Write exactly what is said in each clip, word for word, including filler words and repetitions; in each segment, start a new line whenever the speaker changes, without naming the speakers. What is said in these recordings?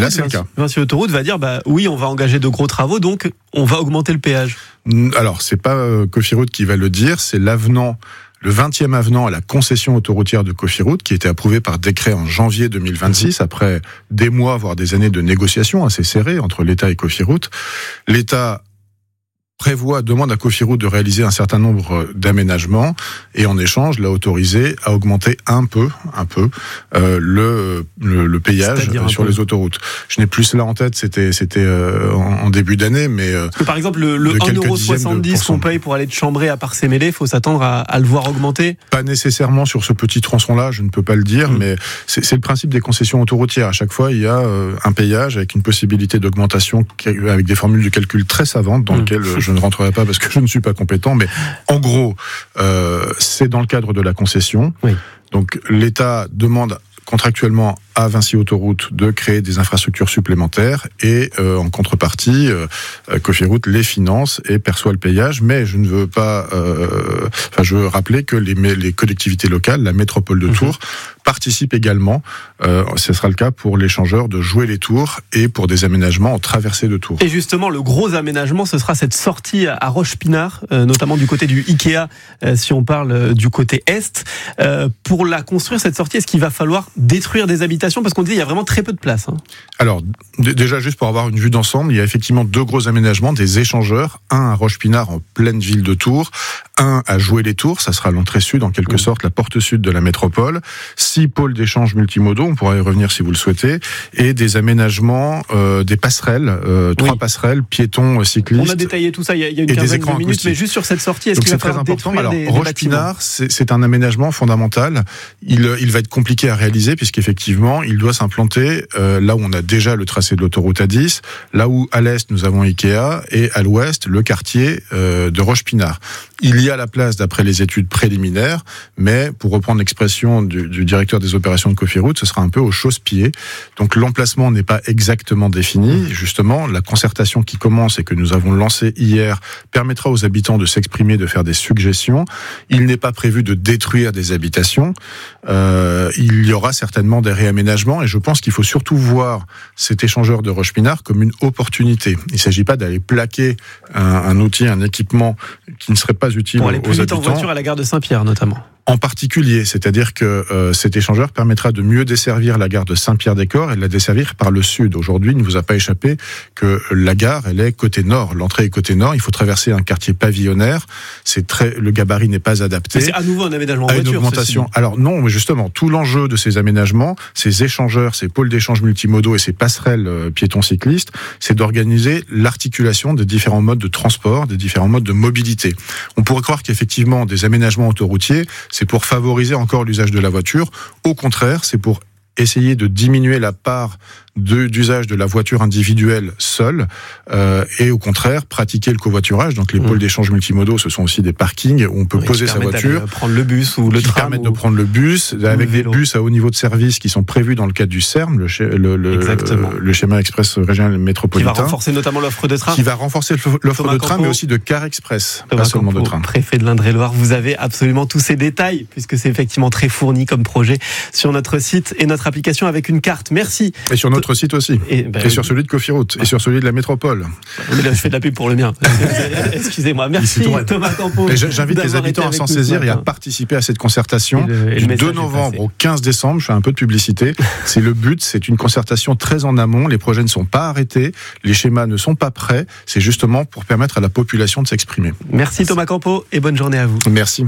là, c'est
Vinci,
le cas.
Vinci Autoroute va dire, bah oui, on va engager de gros travaux, donc on va augmenter le péage.
Alors, c'est pas euh, Cofiroute qui va le dire, c'est l'avenant, le vingtième avenant à la concession autoroutière de Cofiroute, qui a été approuvé par décret en janvier deux mille vingt-six, mmh. après des mois, voire des années de négociations assez serrées entre l'État et Cofiroute. L'État prévoit, demande à Cofiroute de réaliser un certain nombre d'aménagements et en échange l'a autorisé à augmenter un peu, un peu euh, le, le le péage sur les autoroutes. Je n'ai plus cela en tête, c'était c'était euh, en, en début d'année, mais euh,
parce que par exemple le, le un euro soixante-dix qu'on paye pour aller de Chambray à Parcé-Mélé, il faut s'attendre à, à le voir augmenter.
Pas nécessairement sur ce petit tronçon-là, je ne peux pas le dire, mmh. mais c'est, c'est le principe des concessions autoroutières. À chaque fois, il y a euh, un péage avec une possibilité d'augmentation avec des formules de calcul très savantes dans mmh. lesquelles je Je ne rentrerai pas parce que je ne suis pas compétent, mais en gros, euh, c'est dans le cadre de la concession. Oui. Donc l'État demande contractuellement à Vinci Autoroute de créer des infrastructures supplémentaires et euh, en contrepartie, euh, Cofiroute les finance et perçoit le péage. Mais je ne veux pas, euh, enfin, je veux rappeler que les, les collectivités locales, la métropole de Tours, mmh. participent également. Euh, ce sera le cas pour l'échangeur de jouer les tours et pour des aménagements en traversée de Tours.
Et justement, le gros aménagement, ce sera cette sortie à Roche-Pinard, euh, notamment du côté du Ikea, euh, si on parle euh, du côté est. Euh, pour la construire, cette sortie, est-ce qu'il va falloir détruire des habitations? Parce qu'on dit qu'il y a vraiment très peu de place. Hein.
Alors, d- déjà, juste pour avoir une vue d'ensemble, il y a effectivement deux gros aménagements, des échangeurs. Un à Roche-Pinard, en pleine ville de Tours. Un à Jouer-les-Tours, ça sera l'entrée sud, en quelque mmh. sorte, la porte sud de la métropole. Six pôles d'échange multimodaux, on pourra y revenir si vous le souhaitez. Et des aménagements, euh, des passerelles, euh, trois oui. passerelles, piétons, cyclistes.
On a détaillé tout ça il y a, il y a une quinzaine de minutes, acoustiques. Mais juste sur cette sortie, est-ce
Donc
qu'il va falloir
détruire
Alors,
des, Roche-Pinard, des c'est, c'est un aménagement fondamental. Il, il va être compliqué à réaliser, puisqu'effectivement, il doit s'implanter euh, là où on a déjà le tracé de l'autoroute A dix, là où à l'est nous avons Ikea et à l'ouest le quartier euh, de Roche-Pinard. Il y a la place d'après les études préliminaires, mais pour reprendre l'expression du, du directeur des opérations de Cofiroute, ce sera un peu au chausse-pied. Donc l'emplacement n'est pas exactement défini. Justement, la concertation qui commence et que nous avons lancée hier permettra aux habitants de s'exprimer, de faire des suggestions. Il n'est pas prévu de détruire des habitations. Euh, il y aura certainement des réaménagements et je pense qu'il faut surtout voir cet échangeur de Roche-Pinard comme une opportunité. Il ne s'agit pas d'aller plaquer un, un outil, un équipement qui ne serait pas utile aux habitants.
Pour aller plus vite en voiture à la gare de Saint-Pierre notamment.
En particulier, c'est-à-dire que euh, cet échangeur permettra de mieux desservir la gare de Saint-Pierre-des-Corps et de la desservir par le sud. Aujourd'hui, il ne vous a pas échappé que la gare, elle est côté nord. L'entrée est côté nord. Il faut traverser un quartier pavillonnaire. C'est très, le gabarit n'est pas adapté.
Mais c'est à nouveau un aménagement en
à
voiture.
Une augmentation. Alors non, mais justement, tout l'enjeu de ces aménagements, ces échangeurs, ces pôles d'échange multimodaux et ces passerelles euh, piétons-cyclistes, c'est d'organiser l'articulation des différents modes de transport, des différents modes de mobilité. On pourrait croire qu'effectivement, des aménagements autoroutiers, c'est pour favoriser encore l'usage de la voiture. Au contraire, c'est pour essayer de diminuer la part de, d'usage de la voiture individuelle seule euh, et au contraire pratiquer le covoiturage. Donc les mmh. pôles d'échange multimodaux, ce sont aussi des parkings où on peut oui, poser sa voiture,
prendre le bus ou le
qui
tram,
permettent
ou...
de prendre le bus avec des bus à haut niveau de service qui sont prévus dans le cadre du C E R M, le, sch- le, le, le schéma express régional métropolitain,
qui va renforcer notamment l'offre de train,
qui va renforcer l'offre
Thomas
de train,
Campo,
mais aussi de car express,
Thomas
pas seulement
Campo,
de train.
Préfet de l'Indre-et-Loire, vous avez absolument tous ces détails puisque c'est effectivement très fourni comme projet sur notre site et notre application avec une carte. Merci.
Et sur notre site aussi. Et, ben, et sur celui de Cofiroute. Ah. Et sur celui de la métropole.
Mais là, je fais de la pub pour le mien. Excusez-moi. Merci Thomas Campo.
Et j'invite les habitants à s'en saisir et à participer à cette concertation et le, et du deux novembre au quinze décembre. Je fais un peu de publicité. C'est le but. C'est une concertation très en amont. Les projets ne sont pas arrêtés. Les schémas ne sont pas prêts. C'est justement pour permettre à la population de s'exprimer.
Merci, Merci. Thomas Campo et bonne journée à vous.
Merci.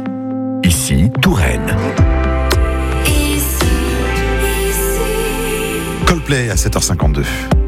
Ici, Touraine. Coldplay à sept heures cinquante-deux.